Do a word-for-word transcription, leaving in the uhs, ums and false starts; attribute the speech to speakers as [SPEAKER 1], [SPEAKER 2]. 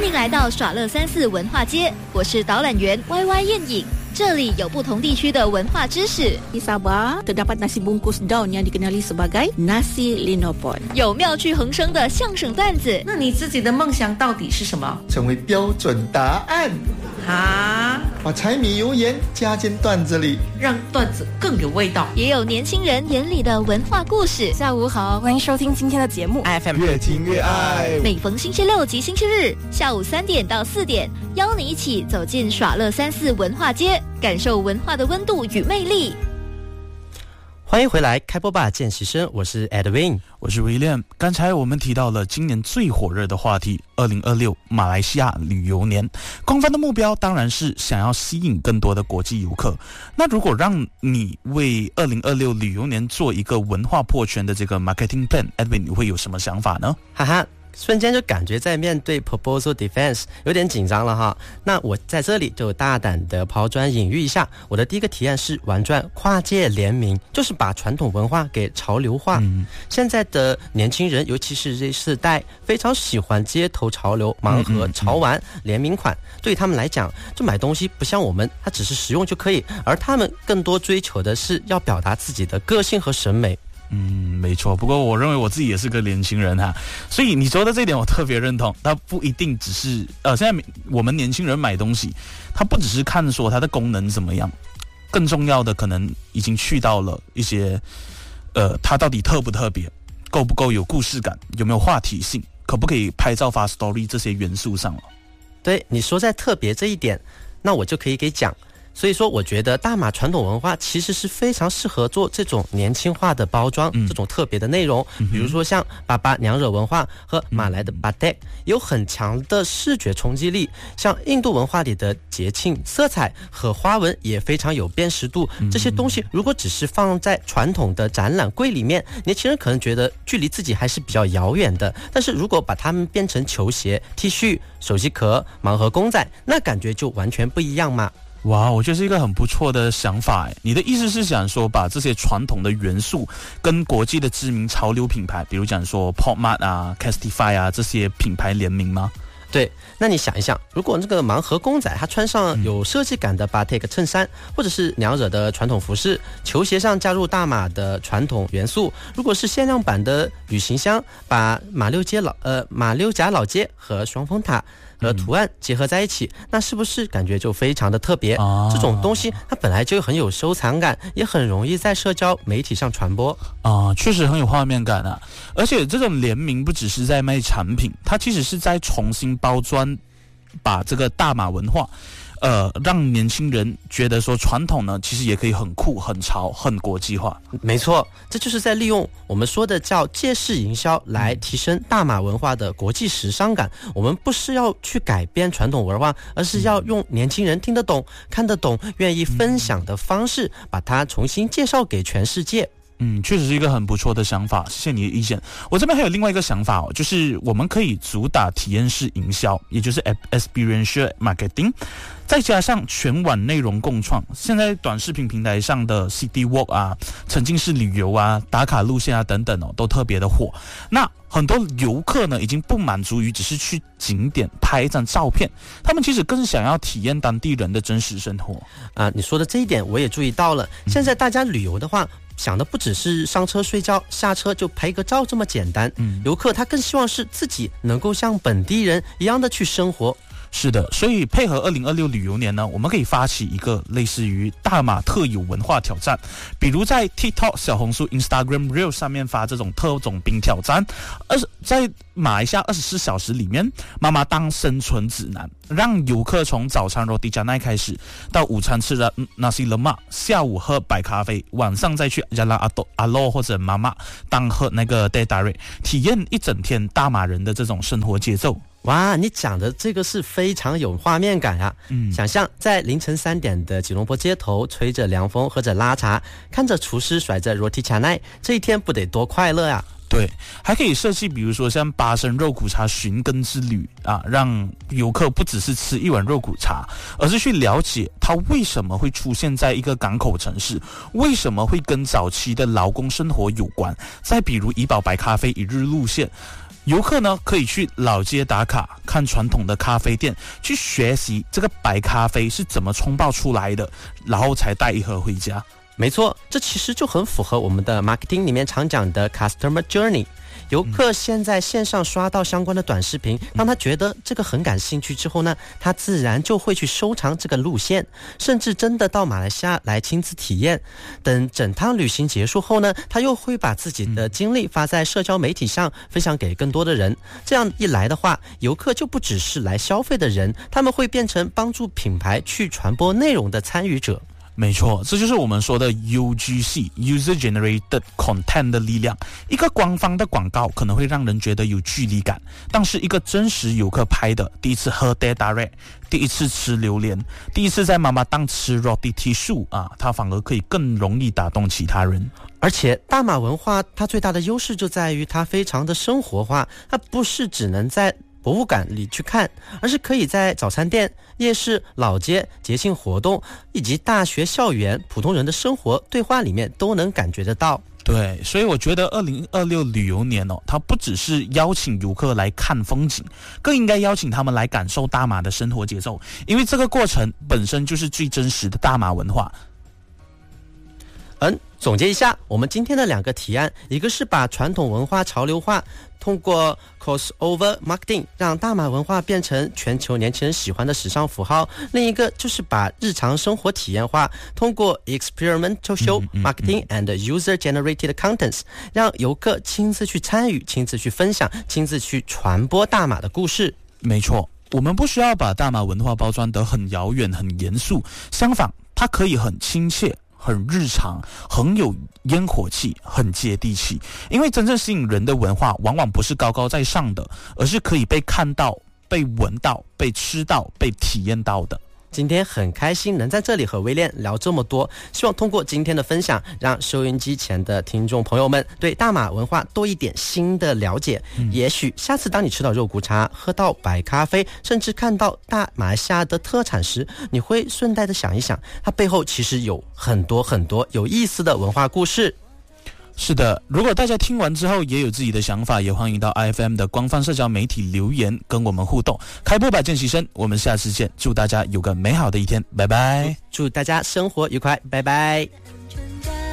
[SPEAKER 1] 迎来到耍乐三四文化街，我是导览员 Y Y 燕颖。这里有不同地区的文化知识。
[SPEAKER 2] Di Sabah terdapat nasi bungkus daun yang dikenali sebagai nasi linopon。
[SPEAKER 1] 有妙趣横生的相声段子。
[SPEAKER 3] 那你自己的梦想到底是什么？
[SPEAKER 4] 成为标准答案。
[SPEAKER 3] 啊！
[SPEAKER 4] 把柴米油盐加进段子里，
[SPEAKER 3] 让段子更有味道。
[SPEAKER 1] 也有年轻人眼里的文化故事。
[SPEAKER 5] 下午好，欢迎收听今天的节目
[SPEAKER 4] F M 越听越爱。
[SPEAKER 1] 每逢星期六及星期日下午三点到四点，邀你一起走进耍乐三四文化街，感受文化的温度与魅力。
[SPEAKER 6] 欢迎回来，开播吧见习生，我是 Edwin，
[SPEAKER 7] 我是 William。刚才我们提到了今年最火热的话题二零二六马来西亚旅游年，官方的目标当然是想要吸引更多的国际游客。那如果让你为二零二六旅游年做一个文化破圈的这个 marketing plan， Edwin 你会有什么想法呢？
[SPEAKER 6] 哈哈，瞬间就感觉在面对 proposal defense 有点紧张了哈。那我在这里就大胆的抛砖引玉一下，我的第一个提案是玩转跨界联名，就是把传统文化给潮流化。嗯、现在的年轻人，尤其是这世代，非常喜欢街头潮流、盲盒、潮玩、联名款。对于他们来讲，就买东西不像我们，它只是实用就可以，而他们更多追求的是要表达自己的个性和审美。
[SPEAKER 7] 嗯，没错。不过我认为我自己也是个年轻人哈，所以你说的这一点我特别认同。它不一定只是呃，现在我们年轻人买东西，它不只是看说它的功能怎么样，更重要的可能已经去到了一些呃，它到底特不特别，够不够有故事感，有没有话题性，可不可以拍照发 story 这些元素上了。
[SPEAKER 6] 对，你说在特别这一点，那我就可以给讲。所以说我觉得大马传统文化其实是非常适合做这种年轻化的包装、嗯、这种特别的内容、嗯、比如说像巴巴娘惹文化和马来的巴迪、嗯、有很强的视觉冲击力，像印度文化里的节庆色彩和花纹也非常有辨识度、嗯、这些东西如果只是放在传统的展览柜里面，年轻人可能觉得距离自己还是比较遥远的，但是如果把它们变成球鞋、T 恤、手机壳、盲盒公仔，那感觉就完全不一样嘛。
[SPEAKER 7] 哇，我觉得是一个很不错的想法诶。你的意思是想说把这些传统的元素跟国际的知名潮流品牌，比如讲说 PopMart 啊 Castify 啊这些品牌联名吗？
[SPEAKER 6] 对，那你想一想，如果那个盲盒公仔他穿上有设计感的 batik 衬衫、嗯、或者是娘惹的传统服饰，球鞋上加入大马的传统元素，如果是限量版的旅行箱，把马六街老呃马六甲老街和双峰塔和图案结合在一起、嗯、那是不是感觉就非常的特别、啊、这种东西它本来就很有收藏感，也很容易在社交媒体上传播
[SPEAKER 7] 啊，确实很有画面感啊。而且这种联名不只是在卖产品，它其实是在重新包装把这个大马文化呃，让年轻人觉得说传统呢其实也可以很酷很潮很国际化。
[SPEAKER 6] 没错，这就是在利用我们说的叫借势营销来提升大马文化的国际时尚感。我们不是要去改变传统文化，而是要用年轻人听得懂看得懂愿意分享的方式把它重新介绍给全世界。
[SPEAKER 7] 嗯，确实是一个很不错的想法，谢谢你的意见。我这边还有另外一个想法哦，就是我们可以主打体验式营销，也就是 experiential marketing， 再加上全网内容共创。现在短视频平台上的 City Walk 啊、沉浸式旅游啊、打卡路线啊等等哦，都特别的火。那很多游客呢，已经不满足于只是去景点拍一张照片，他们其实更想要体验当地人的真实生活
[SPEAKER 6] 啊。你说的这一点我也注意到了，现在大家旅游的话，想的不只是上车睡觉下车就拍个照这么简单，嗯，游客他更希望是自己能够像本地人一样的去生活。
[SPEAKER 7] 是的，所以配合二零二六旅游年呢，我们可以发起一个类似于大马特有文化挑战，比如在 TikTok、小红书、Instagram Reels 上面发这种特种兵挑战，而在马来西亚二十四小时里面，妈妈当生存指南，让游客从早餐 Roti Canai 开始，到午餐吃的 Nasi Lemak， 下午喝白咖啡，晚上再去 Jalan阿洛或者妈妈当喝那个 Teh Tarik， 体验一整天大马人的这种生活节奏。
[SPEAKER 6] 哇，你讲的这个是非常有画面感啊！嗯，想象在凌晨三点的吉隆坡街头，吹着凉风，喝着拉茶，看着厨师甩着 Roti Canai， 这一天不得多快乐啊！
[SPEAKER 7] 对，还可以设计比如说像巴生肉骨茶寻根之旅啊，让游客不只是吃一碗肉骨茶，而是去了解它为什么会出现在一个港口城市，为什么会跟早期的劳工生活有关。再比如怡宝白咖啡一日路线， 游客呢可以去老街打卡，看传统的咖啡店，去学习这个白咖啡是怎么冲泡出来的，然后才带一盒回家。
[SPEAKER 6] 没错，这其实就很符合我们的 marketing 里面常讲的 customer journey。游客先在线上刷到相关的短视频，当他觉得这个很感兴趣之后呢，他自然就会去收藏这个路线，甚至真的到马来西亚来亲自体验。等整趟旅行结束后呢，他又会把自己的经历发在社交媒体上，分享给更多的人。这样一来的话，游客就不只是来消费的人，他们会变成帮助品牌去传播内容的参与者。
[SPEAKER 7] 没错，这就是我们说的 U G C User Generated Content 的力量。一个官方的广告可能会让人觉得有距离感，但是一个真实游客拍的，第一次喝 Teh Tarik， 第一次吃榴莲，第一次在妈妈档吃 Roti Tissue 啊，它反而可以更容易打动其他人。
[SPEAKER 6] 而且大马文化它最大的优势就在于它非常的生活化，它不是只能在博物馆里去看，而是可以在早餐店、夜市、老街、节庆活动以及大学校园普通人的生活对话里面都能感觉得到。
[SPEAKER 7] 对，所以我觉得二零二六旅游年哦，它不只是邀请游客来看风景，更应该邀请他们来感受大马的生活节奏，因为这个过程本身就是最真实的大马文化。
[SPEAKER 6] 嗯，总结一下我们今天的两个提案，一个是把传统文化潮流化，通过 crossover marketing 让大马文化变成全球年轻人喜欢的时尚符号，另一个就是把日常生活体验化，通过 experimental show marketing and user generated contents 让游客亲自去参与，亲自去分享，亲自去传播大马的故事。
[SPEAKER 7] 没错，我们不需要把大马文化包装得很遥远很严肃，相反它可以很亲切，很日常，很有烟火气，很接地气。因为真正吸引人的文化往往不是高高在上的，而是可以被看到、被闻到、被吃到、被体验到的。
[SPEAKER 6] 今天很开心能在这里和威廉聊这么多，希望通过今天的分享，让收音机前的听众朋友们对大马文化多一点新的了解。嗯、也许下次当你吃到肉骨茶、喝到白咖啡，甚至看到大马来西亚的特产时，你会顺带的想一想，它背后其实有很多很多有意思的文化故事。
[SPEAKER 7] 是的，如果大家听完之后也有自己的想法，也欢迎到 I F M 的官方社交媒体留言跟我们互动。开播吧见习生，我们下次见，祝大家有个美好的一天，拜拜。
[SPEAKER 6] 祝大家生活愉快，拜拜。